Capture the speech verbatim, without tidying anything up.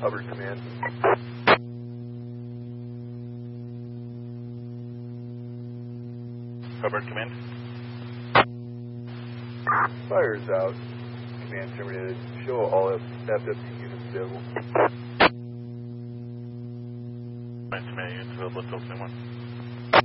Hubbard Command. Hubbard Command. Fire's out. Command terminated. Show all F F C units available. Command units available until one.